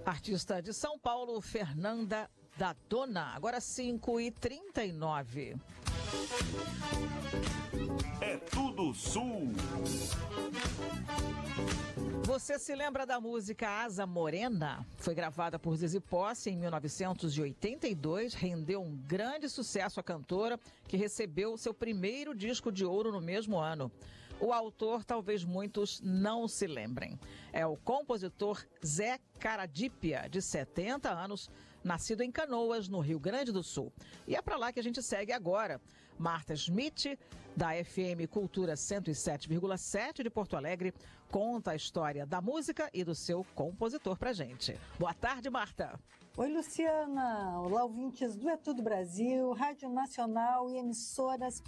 Artista de São Paulo, Fernanda da Dona. Agora 5h39. É tudo Sul. Você se lembra da música Asa Morena? Foi gravada por Zizi Posse em 1982, rendeu um grande sucesso à cantora, que recebeu seu primeiro disco de ouro no mesmo ano. O autor, talvez muitos não se lembrem. É o compositor Zé Caradípia, de 70 anos, nascido em Canoas, no Rio Grande do Sul. E é para lá que a gente segue agora. Marta Schmidt, da FM Cultura 107,7 de Porto Alegre, conta a história da música e do seu compositor pra gente. Boa tarde, Marta. Oi, Luciana. Olá, ouvintes do É Tudo Brasil, Rádio Nacional e emissoras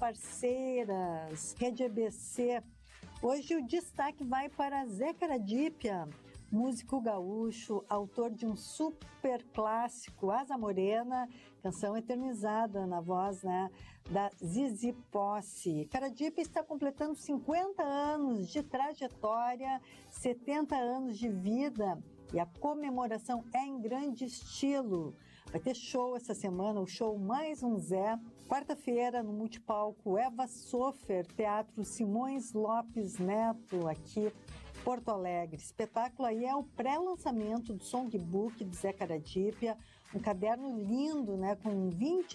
parceiras, Rede EBC. Hoje o destaque vai para Zé Caradípia, músico gaúcho, autor de um super clássico, Asa Morena, canção eternizada na voz, da Zizi Posse. Caradípia está completando 50 anos de trajetória, 70 anos de vida, e a comemoração é em grande estilo. Vai ter show essa semana, o show Mais um Zé. Quarta-feira, no multipalco Eva Sofer, Teatro Simões Lopes Neto, aqui Porto Alegre. Espetáculo aí é o pré-lançamento do songbook de Zé Caradípia, um caderno lindo, com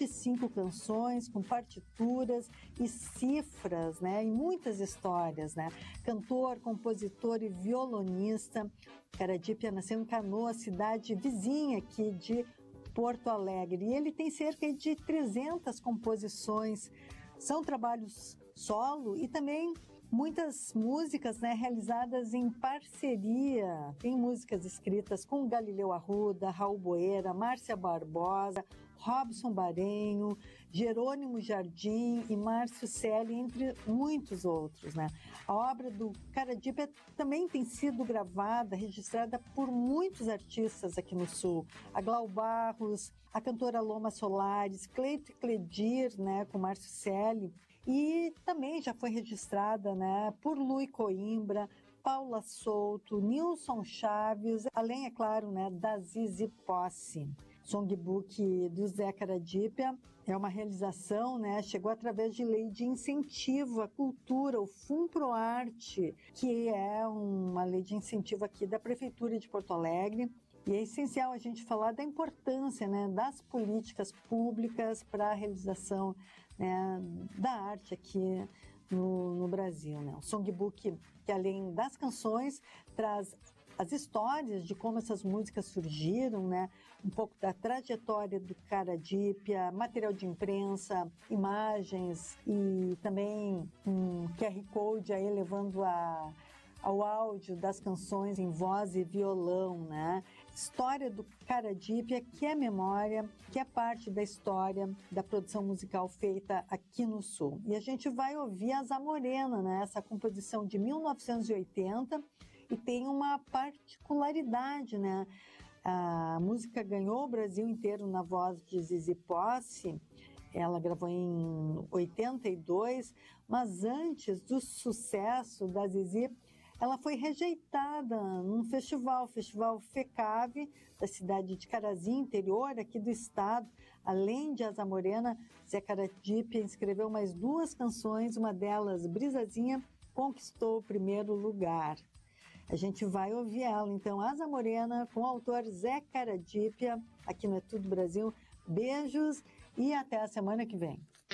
25 canções, com partituras e cifras, e muitas histórias, Cantor, compositor e violonista. Caradípia nasceu em Canoas, cidade vizinha aqui de Porto Alegre, e ele tem cerca de 300 composições. São trabalhos solo e também muitas músicas realizadas em parceria. Tem músicas escritas com Galileu Arruda, Raul Boeira, Márcia Barbosa, Robson Barenho, Jerônimo Jardim e Márcio Selle, entre muitos outros. A obra do Caradípia também tem sido gravada, registrada por muitos artistas aqui no Sul. A Glau Barros, a cantora Loma Solares, Cleito e Cledir, com Márcio Selle. E também já foi registrada por Lui Coimbra, Paula Souto, Nilson Chaves, além, é claro, da Zizi Posse. Songbook do Zé Caradípia é uma realização, chegou através de lei de incentivo à cultura, o FUNPROARTE, que é uma lei de incentivo aqui da Prefeitura de Porto Alegre. E é essencial a gente falar da importância das políticas públicas para a realização da arte aqui no Brasil. O songbook, que além das canções, traz as histórias de como essas músicas surgiram, um pouco da trajetória do Caradípia, material de imprensa, imagens e também um QR Code aí levando ao áudio das canções em voz e violão, História do Caradípia, que é memória, que é parte da história da produção musical feita aqui no Sul. E a gente vai ouvir Asa Morena, essa composição de 1980, e tem uma particularidade, A música ganhou o Brasil inteiro na voz de Zizi Posse. Ela gravou em 82, mas antes do sucesso da Zizi, ela foi rejeitada num festival, o Festival FECAVE, da cidade de Carazinho, interior aqui do estado. Além de Asa Morena, Zé Caradípia escreveu mais 2 canções, uma delas, Brisazinha, conquistou o primeiro lugar. A gente vai ouvir ela, então, Asa Morena, com o autor Zé Caradípia, aqui no É Tudo Brasil. Beijos e até a semana que vem.